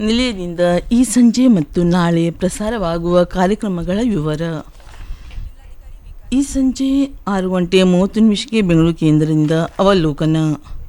ನಿಲಯದಿಂದ ಈ ಸಂಜೆ ಮತ್ತು ನಾಳೆ ಪ್ರಸಾರವಾಗುವ ಕಾರ್ಯಕ್ರಮಗಳ ವಿವರ. ಈ ಸಂಜೆ 6:30 ಬೆಂಗಳೂರು ಕೇಂದ್ರದಿಂದ ಅವಲೋಕನ.